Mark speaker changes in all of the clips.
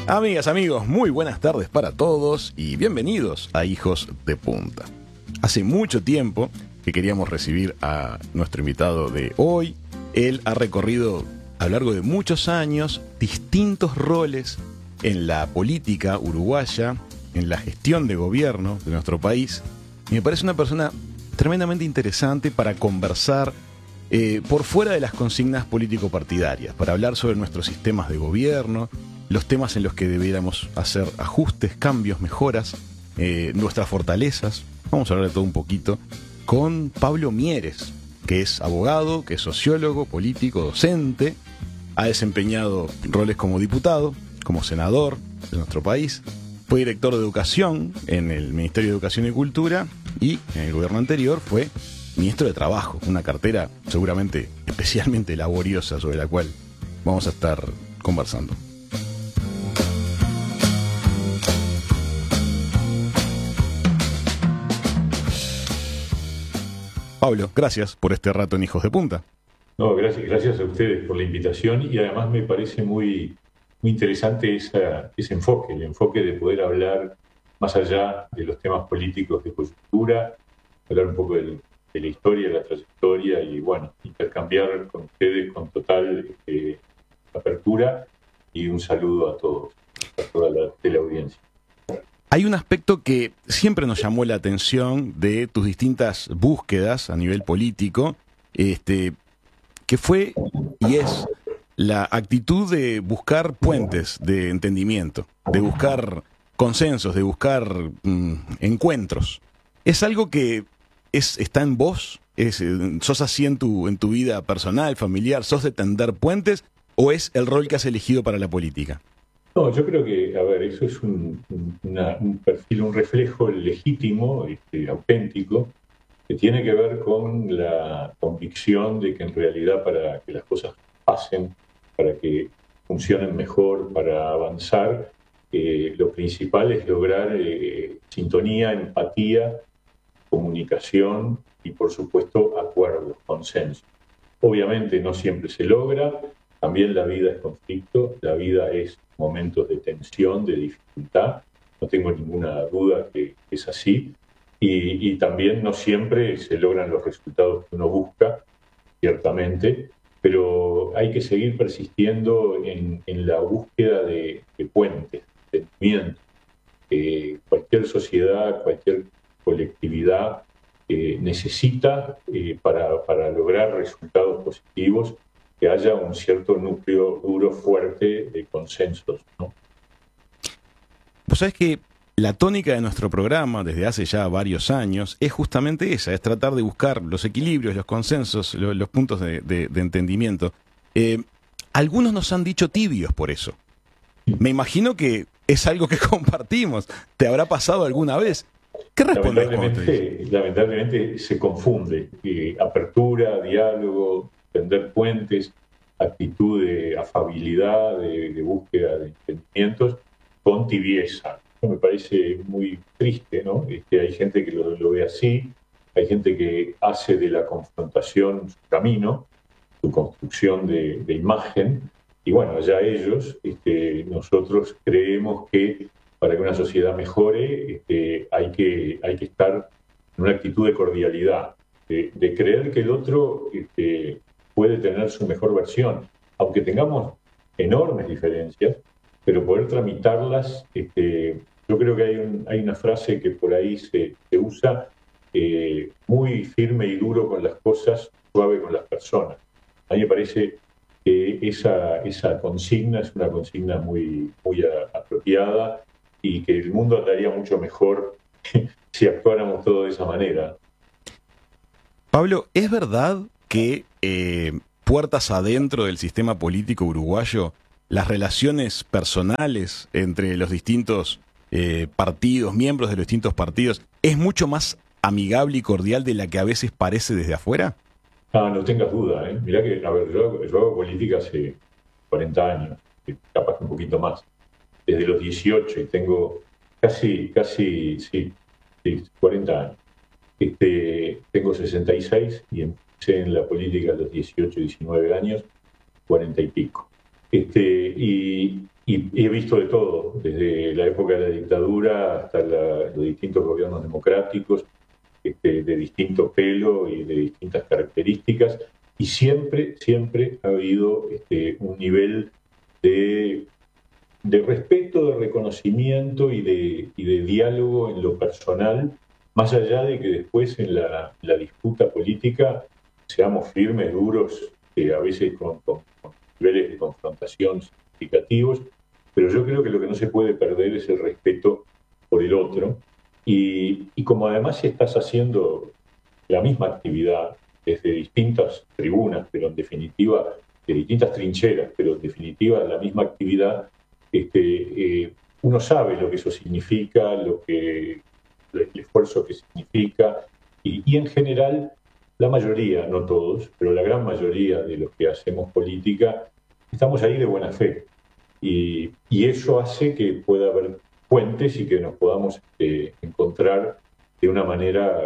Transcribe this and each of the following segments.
Speaker 1: Amigas, amigos, muy buenas tardes para todos y bienvenidos a Hijos de Punta. Hace mucho tiempo que queríamos recibir a nuestro invitado de hoy. Él ha recorrido a lo largo de muchos años distintos roles en la política uruguaya, en la gestión de gobierno de nuestro país. Y me parece una persona tremendamente interesante para conversar por fuera de las consignas político-partidarias, para hablar sobre nuestros sistemas de gobierno, los temas en los que debiéramos hacer ajustes, cambios, mejoras, nuestras fortalezas. Vamos a hablar de todo un poquito con Pablo Mieres, que es abogado, que es sociólogo, político, docente, ha desempeñado roles como diputado, como senador de nuestro país, fue director de educación en el Ministerio de Educación y Cultura y en el gobierno anterior fue ministro de Trabajo, una cartera seguramente especialmente laboriosa sobre la cual vamos a estar conversando. Pablo, gracias por este rato en Hijos de Punta.
Speaker 2: No, gracias a ustedes por la invitación y además me parece muy interesante ese enfoque, el enfoque de poder hablar más allá de los temas políticos de coyuntura, hablar un poco de la historia, de la trayectoria y bueno, intercambiar con ustedes con total apertura y un saludo a todos, a toda la teleaudiencia.
Speaker 1: Hay un aspecto que siempre nos llamó la atención de tus distintas búsquedas a nivel político, que fue y es la actitud de buscar puentes de entendimiento, de buscar consensos, de buscar encuentros. ¿Es algo que está en vos? ¿Sos así en tu vida personal, familiar? ¿Sos de tender puentes? ¿O es el rol que has elegido para la política?
Speaker 2: No, yo creo que, a ver, eso es un perfil, un reflejo legítimo, auténtico, que tiene que ver con la convicción de que en realidad para que las cosas pasen, para que funcionen mejor, para avanzar, lo principal es lograr sintonía, empatía, comunicación y, por supuesto, acuerdos, consenso. Obviamente no siempre se logra, también la vida es conflicto, la vida es momentos de tensión, de dificultad, no tengo ninguna duda que es así, y también no siempre se logran los resultados que uno busca, ciertamente, pero hay que seguir persistiendo en la búsqueda de puentes, de entendimiento. Cualquier sociedad, cualquier colectividad necesita para lograr resultados positivos que haya un cierto núcleo duro, fuerte de consensos, ¿no?
Speaker 1: Vos sabés que la tónica de nuestro programa desde hace ya varios años es justamente esa, es tratar de buscar los equilibrios, los consensos, los puntos de entendimiento. Algunos nos han dicho tibios por eso. Me imagino que es algo que compartimos. ¿Te habrá pasado alguna vez? ¿Qué respondes?
Speaker 2: Lamentablemente se confunde apertura, diálogo, tender puentes, actitud de afabilidad, de búsqueda de entendimientos, con tibieza. Me parece muy triste, ¿no? Hay gente que lo ve así, hay gente que hace de la confrontación su camino, su construcción de imagen, y bueno, allá ellos. Nosotros creemos que para que una sociedad mejore hay que estar en una actitud de cordialidad, de creer que el otro puede tener su mejor versión, aunque tengamos enormes diferencias, pero poder tramitarlas. Yo creo que hay una frase que por ahí se usa, muy firme y duro con las cosas, suave con las personas. A mí me parece que esa consigna es una consigna muy apropiada y que el mundo andaría mucho mejor si actuáramos todos de esa manera.
Speaker 1: Pablo, ¿es verdad que puertas adentro del sistema político uruguayo las relaciones personales entre los distintos partidos, miembros de los distintos partidos, es mucho más amigable y cordial de la que a veces parece desde afuera?
Speaker 2: No tengas duda, ¿eh? Mirá que, a ver, yo hago política hace 40 años, capaz un poquito más, desde los 18 y tengo casi 40 años. Tengo 66 y empecé en la política a los 18, 19 años, 40 y pico. Y he visto de todo, desde la época de la dictadura hasta los distintos gobiernos democráticos, de distinto pelo y de distintas características, y siempre ha habido un nivel de respeto, de reconocimiento y de diálogo en lo personal, más allá de que después en la disputa política seamos firmes, duros, a veces con niveles de confrontación significativos, pero yo creo que lo que no se puede perder es el respeto por el otro. Y como además estás haciendo la misma actividad desde distintas tribunas, pero en definitiva, de distintas trincheras, pero en definitiva la misma actividad, uno sabe lo que eso significa, el esfuerzo que significa, y en general la mayoría, no todos, pero la gran mayoría de los que hacemos política, estamos ahí de buena fe. Y eso hace que pueda haber puentes y que nos podamos encontrar de una manera,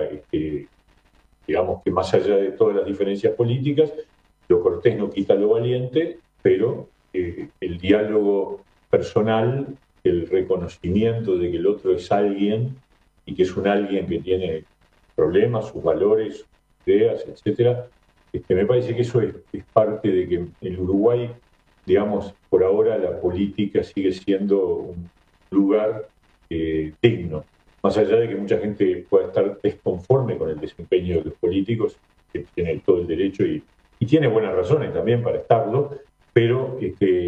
Speaker 2: digamos que más allá de todas las diferencias políticas, lo cortés no quita lo valiente, pero el diálogo personal, el reconocimiento de que el otro es alguien y que es un alguien que tiene problemas, sus valores, sus ideas, etcétera, me parece que eso es parte de que en Uruguay, digamos, por ahora la política sigue siendo un lugar digno. Más allá de que mucha gente pueda estar desconforme con el desempeño de los políticos, que tiene todo el derecho y tiene buenas razones también para estarlo, pero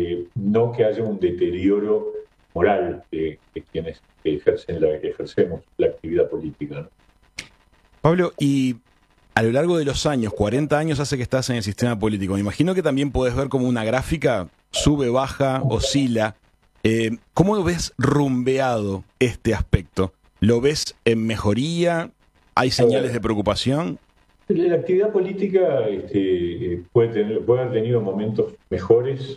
Speaker 2: no que haya un deterioro moral de quienes ejercemos la actividad política, ¿no?
Speaker 1: Pablo, y a lo largo de los años, 40 años hace que estás en el sistema político, me imagino que también podés ver como una gráfica sube, baja, oscila. ¿Cómo ves rumbeado este aspecto? ¿Lo ves en mejoría? ¿Hay señales de preocupación?
Speaker 2: La actividad política puede haber tenido momentos mejores,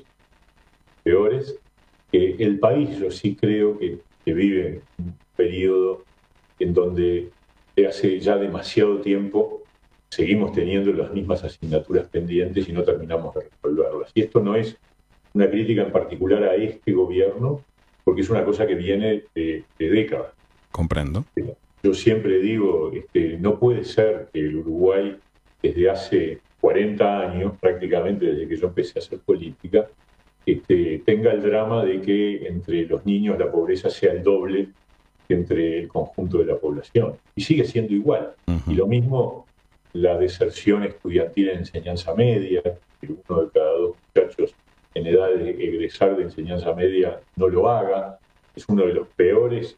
Speaker 2: peores. El país, yo sí creo que vive un periodo en donde hace ya demasiado tiempo seguimos teniendo las mismas asignaturas pendientes y no terminamos de resolverlas. Y esto no es una crítica en particular a este gobierno, porque es una cosa que viene de décadas.
Speaker 1: Comprendo.
Speaker 2: Yo siempre digo, no puede ser que el Uruguay, desde hace 40 años, prácticamente desde que yo empecé a hacer política, tenga el drama de que entre los niños la pobreza sea el doble que entre el conjunto de la población. Y sigue siendo igual. Uh-huh. Y lo mismo la deserción estudiantil en enseñanza media, que uno de cada dos muchachos en edad de egresar de enseñanza media no lo haga, es uno de los peores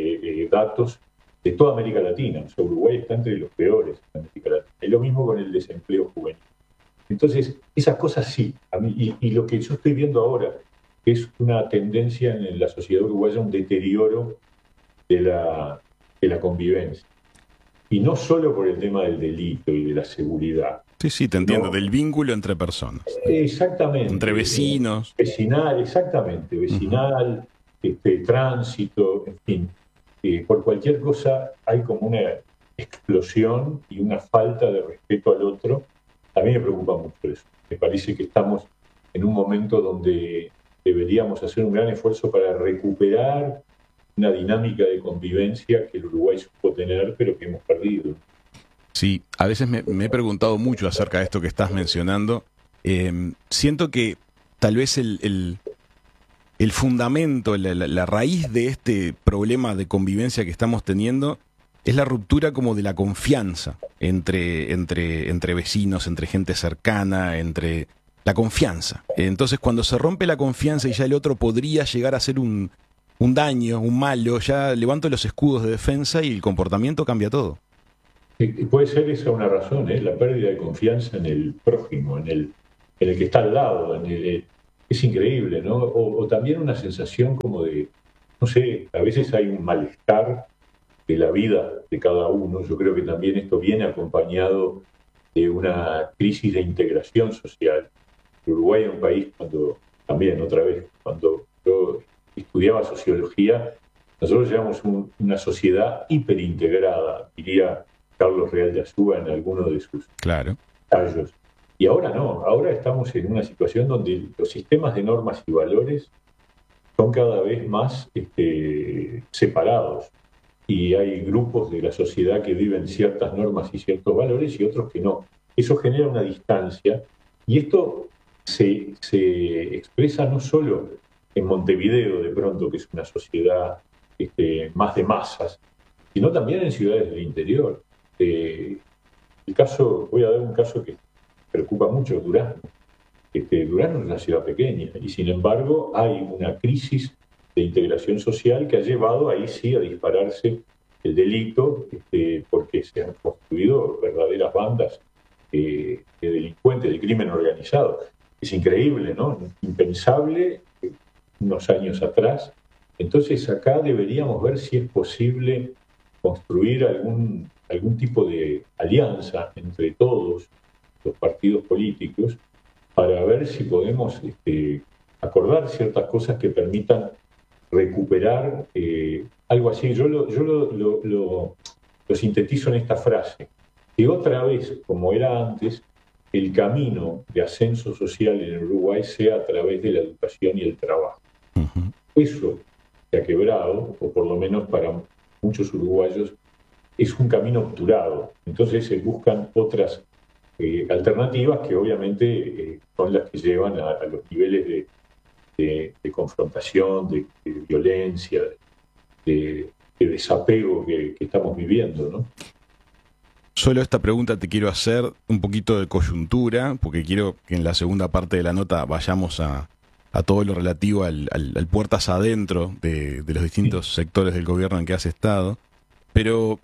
Speaker 2: datos de toda América Latina. O sea, Uruguay está entre los peores en América Latina. Es lo mismo con el desempleo juvenil. Entonces, esas cosas sí. A mí, y lo que yo estoy viendo ahora es una tendencia en la sociedad uruguaya, un deterioro de la convivencia. Y no solo por el tema del delito y de la seguridad.
Speaker 1: Sí, te entiendo, del vínculo entre personas.
Speaker 2: Exactamente.
Speaker 1: Entre vecinos.
Speaker 2: Vecinal, exactamente. Vecinal, tránsito, en fin. Por cualquier cosa hay como una explosión y una falta de respeto al otro. A mí me preocupa mucho eso. Me parece que estamos en un momento donde deberíamos hacer un gran esfuerzo para recuperar una dinámica de convivencia que el Uruguay supo tener, pero que hemos perdido.
Speaker 1: Sí, a veces me he preguntado mucho acerca de esto que estás mencionando. Siento que tal vez el fundamento, la raíz de este problema de convivencia que estamos teniendo es la ruptura como de la confianza entre vecinos, entre gente cercana, entre la confianza. Entonces, cuando se rompe la confianza y ya el otro podría llegar a ser un daño, un malo, ya levanto los escudos de defensa y el comportamiento cambia todo.
Speaker 2: Puede ser esa una razón, la pérdida de confianza en el prójimo, en el que está al lado. Es increíble, ¿no? O también una sensación como de, no sé, a veces hay un malestar de la vida de cada uno. Yo creo que también esto viene acompañado de una crisis de integración social. Uruguay es un país, cuando yo estudiaba sociología, nosotros llevamos una sociedad hiperintegrada, diría Carlos Real de Azúa en alguno de sus ensayos. Y ahora no, ahora estamos en una situación donde los sistemas de normas y valores son cada vez más separados. Y hay grupos de la sociedad que viven ciertas normas y ciertos valores y otros que no. Eso genera una distancia y esto se expresa no solo en Montevideo, de pronto, que es una sociedad más de masas, sino también en ciudades del interior. Voy a dar un caso que preocupa mucho, Durazno. Durazno es una ciudad pequeña y sin embargo hay una crisis de integración social que ha llevado ahí sí a dispararse el delito, porque se han construido verdaderas bandas de delincuentes, de crimen organizado. Es increíble, ¿no? Impensable unos años atrás. Entonces acá deberíamos ver si es posible construir algún tipo de alianza entre todos los partidos políticos para ver si podemos acordar ciertas cosas que permitan recuperar algo así. Yo lo sintetizo en esta frase, que otra vez, como era antes, el camino de ascenso social en Uruguay sea a través de la educación y el trabajo.
Speaker 1: Uh-huh.
Speaker 2: Eso se ha quebrado, o por lo menos para muchos uruguayos, es un camino obturado. Entonces se buscan otras alternativas que obviamente son las que llevan a los niveles de confrontación, de violencia, de desapego que estamos viviendo, ¿no?
Speaker 1: Solo esta pregunta te quiero hacer un poquito de coyuntura, porque quiero que en la segunda parte de la nota vayamos a todo lo relativo al puertas adentro de los distintos sectores del gobierno en que has estado, pero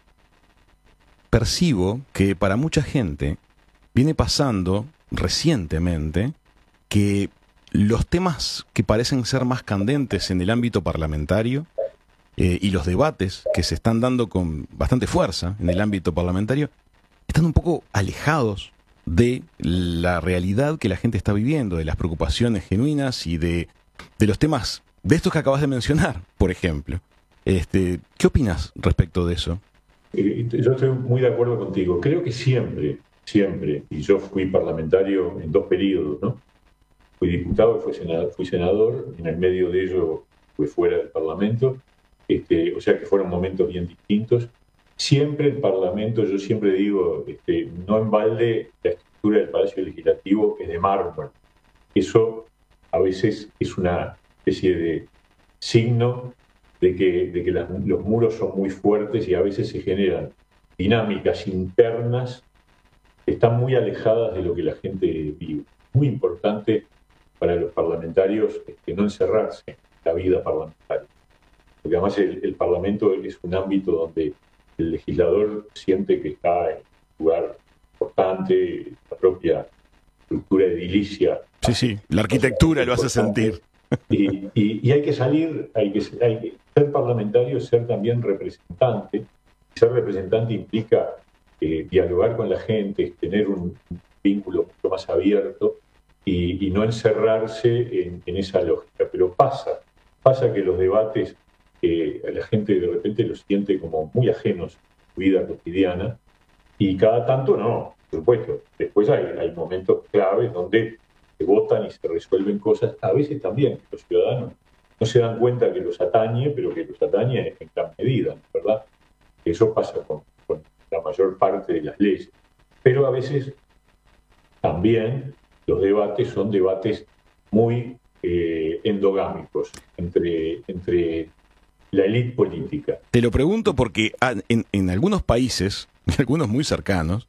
Speaker 1: percibo que para mucha gente viene pasando recientemente que los temas que parecen ser más candentes en el ámbito parlamentario y los debates que se están dando con bastante fuerza en el ámbito parlamentario están un poco alejados de la realidad que la gente está viviendo, de las preocupaciones genuinas y de los temas de estos que acabas de mencionar, por ejemplo. ¿Qué opinas respecto de eso?
Speaker 2: Yo estoy muy de acuerdo contigo. Creo que siempre, y yo fui parlamentario en 2 periodos, ¿no? Fui diputado y fui senador, en el medio de ello fui fuera del Parlamento, o sea que fueron momentos bien distintos. Siempre el Parlamento, yo siempre digo, no en balde la estructura del Palacio Legislativo es de mármol. Eso a veces es una especie de signo de que los muros son muy fuertes y a veces se generan dinámicas internas que están muy alejadas de lo que la gente vive. Muy importante para los parlamentarios no encerrarse en la vida parlamentaria. Porque además el Parlamento es un ámbito donde el legislador siente que está en un lugar importante, la propia estructura edilicia.
Speaker 1: Sí, la arquitectura lo hace sentir.
Speaker 2: Y hay que salir, hay que ser parlamentario, ser también representante. Ser representante implica dialogar con la gente, tener un vínculo mucho más abierto y no encerrarse en esa lógica. Pero pasa que los debates la gente de repente los siente como muy ajenos a su vida cotidiana y cada tanto no, por supuesto. Después hay momentos claves donde se votan y se resuelven cosas, a veces también los ciudadanos no se dan cuenta que los atañe, pero que los atañe en gran medida, ¿verdad? Eso pasa con la mayor parte de las leyes. Pero a veces también los debates son debates muy endogámicos entre la élite política.
Speaker 1: Te lo pregunto porque en algunos países, algunos muy cercanos,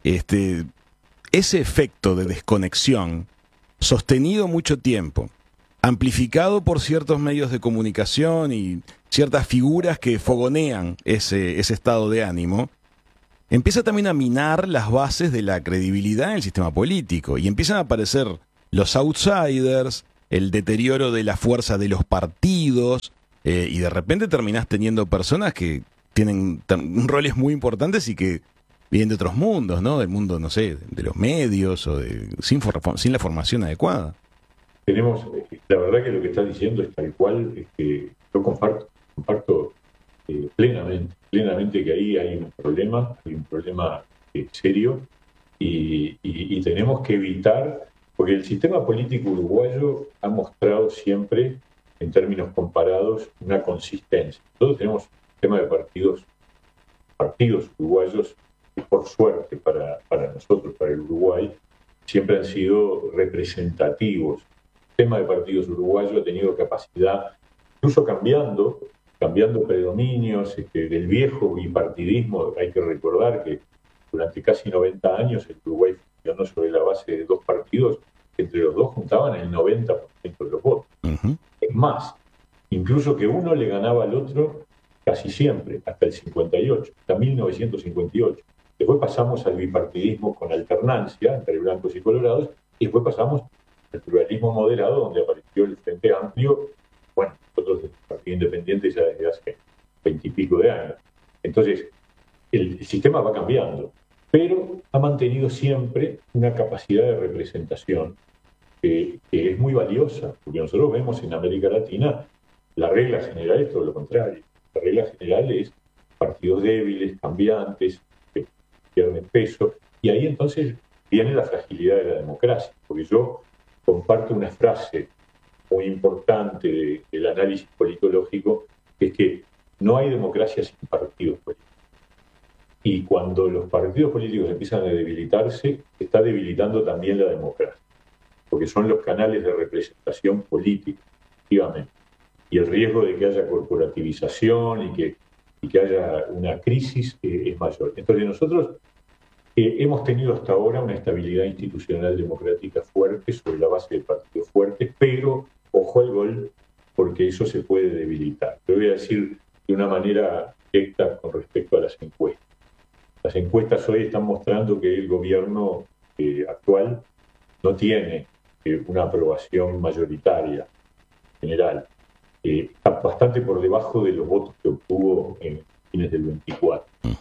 Speaker 1: ese efecto de desconexión sostenido mucho tiempo, amplificado por ciertos medios de comunicación y ciertas figuras que fogonean ese estado de ánimo, empieza también a minar las bases de la credibilidad en el sistema político y empiezan a aparecer los outsiders, el deterioro de la fuerza de los partidos, y de repente terminás teniendo personas que tienen roles muy importantes y que vienen de otros mundos, ¿no? Del mundo, no sé, de los medios o sin la formación adecuada.
Speaker 2: La verdad que lo que estás diciendo es tal cual, yo comparto plenamente que ahí hay un problema serio y tenemos que evitar, porque el sistema político uruguayo ha mostrado siempre en términos comparados, una consistencia. Nosotros tenemos un sistema de partidos uruguayos que, por suerte para nosotros, para el Uruguay, siempre han sido representativos. El sistema de partidos uruguayo ha tenido capacidad, incluso cambiando predominios del viejo bipartidismo. Hay que recordar que durante casi 90 años el Uruguay funcionó sobre la base de dos partidos que entre los dos juntaban el 90% de los votos. Es más, incluso que uno le ganaba al otro casi siempre, hasta el 58, hasta 1958. Después pasamos al bipartidismo con alternancia entre blancos y colorados, y después pasamos al pluralismo moderado, donde apareció el Frente Amplio, bueno, nosotros del Partido Independiente ya desde hace 20 y pico de años. Entonces, el sistema va cambiando, pero ha mantenido siempre una capacidad de representación que es muy valiosa, porque nosotros vemos en América Latina la regla general es todo lo contrario. La regla general es partidos débiles, cambiantes, que pierden peso, y ahí entonces viene la fragilidad de la democracia, porque yo comparto una frase muy importante del análisis politológico, que es que no hay democracia sin partidos políticos. Y cuando los partidos políticos empiezan a debilitarse, se está debilitando también la democracia, porque son los canales de representación política, efectivamente. Y el riesgo de que haya corporativización y que haya una crisis es mayor. Entonces nosotros hemos tenido hasta ahora una estabilidad institucional democrática fuerte sobre la base de partidos fuertes, pero ojo al gol, porque eso se puede debilitar. Lo voy a decir de una manera directa con respecto a las encuestas. Las encuestas hoy están mostrando que el gobierno actual no tiene una aprobación mayoritaria general. Está bastante por debajo de los votos que obtuvo en fines del 24.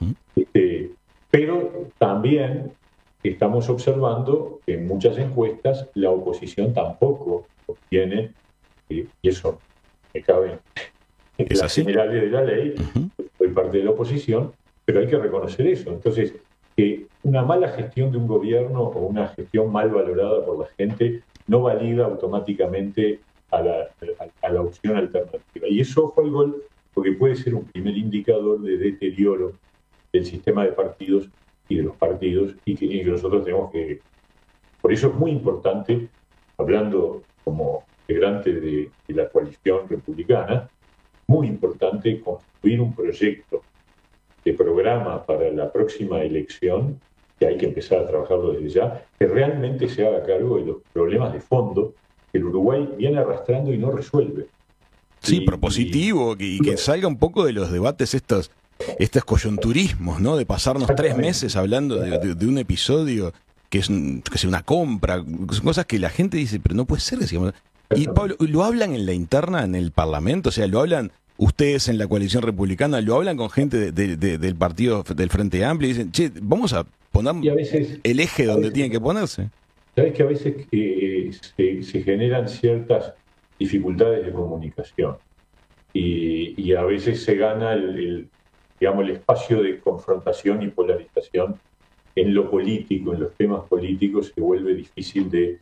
Speaker 2: Pero también estamos observando que en muchas encuestas la oposición tampoco obtiene, y eso me cabe en las generales de la ley, soy parte de la oposición, pero hay que reconocer eso. Entonces, una mala gestión de un gobierno o una gestión mal valorada por la gente no valida automáticamente a la opción alternativa. Y eso, ojo al gol, porque puede ser un primer indicador de deterioro del sistema de partidos y de los partidos, y que nosotros tenemos que... Por eso es muy importante, hablando como integrante de la coalición republicana, muy importante construir un proyecto de programa para la próxima elección, que hay que empezar a trabajarlo desde ya, que realmente se haga cargo de los problemas de fondo que el Uruguay viene arrastrando y no resuelve.
Speaker 1: Sí, propositivo, y que salga un poco de los debates estos coyunturismos, ¿no? De pasarnos 3 meses hablando de un episodio que es una compra, son cosas que la gente dice, pero no puede ser, decíamos. Y Pablo, ¿lo hablan en la interna, en el Parlamento? O sea, ¿lo hablan ustedes en la coalición republicana? ¿Lo hablan con gente del partido del Frente Amplio? Y dicen, che, vamos a poner el eje donde tiene que ponerse.
Speaker 2: Sabes que a veces se generan ciertas dificultades de comunicación y a veces se gana el espacio de confrontación y polarización en lo político, en los temas políticos, se vuelve difícil de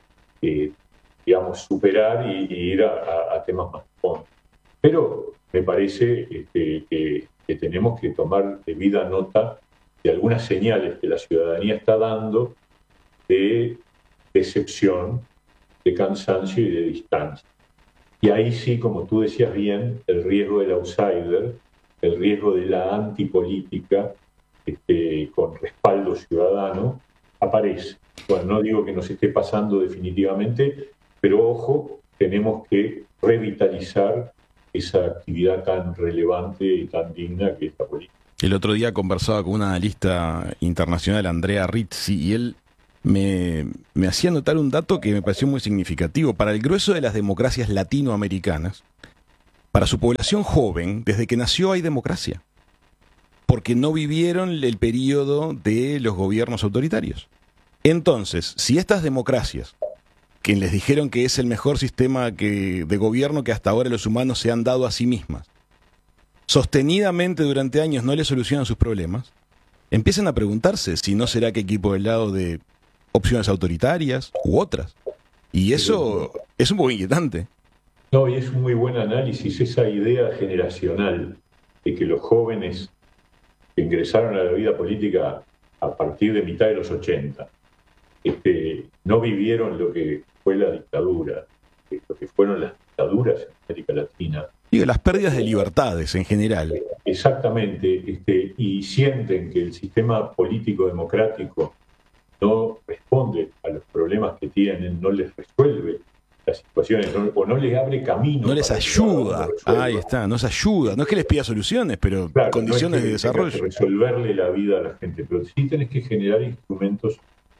Speaker 2: superar y ir a temas más profundos. Pero me parece que tenemos que tomar debida nota de algunas señales que la ciudadanía está dando de decepción, de cansancio y de distancia. Y ahí sí, como tú decías bien, el riesgo del outsider, el riesgo de la antipolítica con respaldo ciudadano aparece. Bueno, no digo que nos esté pasando definitivamente, pero ojo, tenemos que revitalizar esa actividad tan relevante y tan digna que es la política.
Speaker 1: El otro día conversaba con una analista internacional, Andrea Rizzi, y él me hacía notar un dato que me pareció muy significativo. Para el grueso de las democracias latinoamericanas, para su población joven, desde que nació hay democracia, porque no vivieron el periodo de los gobiernos autoritarios. Entonces, si estas democracias, que les dijeron que es el mejor sistema de gobierno que hasta ahora los humanos se han dado a sí mismas, sostenidamente durante años no les solucionan sus problemas, empiezan a preguntarse si no será que hay que ir por el lado de opciones autoritarias u otras. Y eso es un poco inquietante.
Speaker 2: No, y es un muy buen análisis esa idea generacional de que los jóvenes que ingresaron a la vida política a partir de mitad de los 80 no vivieron lo que fue la dictadura, lo que fueron las dictaduras en América Latina.
Speaker 1: Digo, las pérdidas de libertades en general.
Speaker 2: Exactamente, y sienten que el sistema político democrático no responde a los problemas que tienen, no les resuelve las situaciones, o no les abre camino.
Speaker 1: No les ayuda. Ahí está, no les ayuda. No es que les pida soluciones, pero
Speaker 2: claro,
Speaker 1: condiciones
Speaker 2: no es que
Speaker 1: de desarrollo.
Speaker 2: tengas que resolverle la vida a la gente, pero sí tenés que generar instrumentos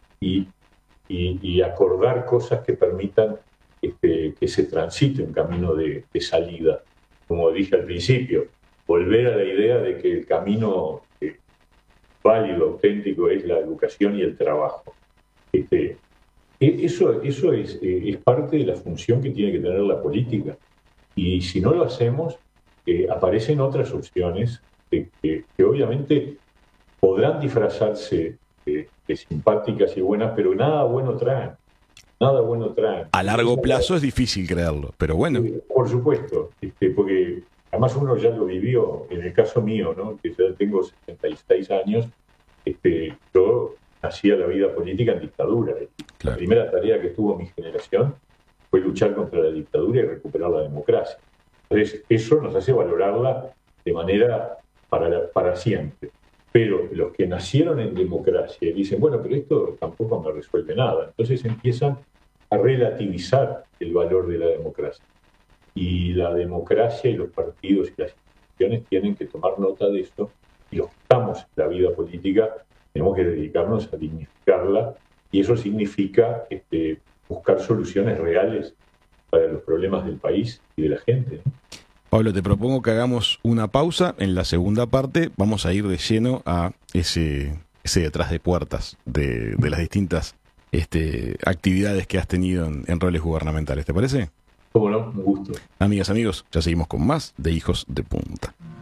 Speaker 2: y acordar cosas que permitan que se transite un camino de salida. Como dije al principio, volver a la idea de que el camino válido, auténtico, es la educación y el trabajo. Eso es parte de la función que tiene que tener la política. Y si no lo hacemos, aparecen otras opciones que obviamente podrán disfrazarse de simpáticas y buenas, pero nada bueno traen. Nada bueno traen.
Speaker 1: A largo plazo es difícil creerlo, pero bueno.
Speaker 2: Por supuesto, porque además uno ya lo vivió. En el caso mío, ¿no? Que ya tengo 66 años, yo nací a la vida política en dictadura.
Speaker 1: Claro.
Speaker 2: La primera tarea que tuvo mi generación fue luchar contra la dictadura y recuperar la democracia. Entonces, eso nos hace valorarla de manera para siempre. Pero los que nacieron en democracia dicen, bueno, pero esto tampoco me resuelve nada. Entonces empiezan a relativizar el valor de la democracia. Y la democracia y los partidos y las instituciones tienen que tomar nota de esto. Y los que estamos en la vida política tenemos que dedicarnos a dignificarla. Y eso significa buscar soluciones reales para los problemas del país y de la gente, ¿no?
Speaker 1: Pablo, te propongo que hagamos una pausa. En la segunda parte vamos a ir de lleno a ese detrás de puertas de las distintas actividades que has tenido en roles gubernamentales. ¿Te parece?
Speaker 2: Cómo no, un gusto.
Speaker 1: Amigas, amigos, ya seguimos con más de Hijos de Punta.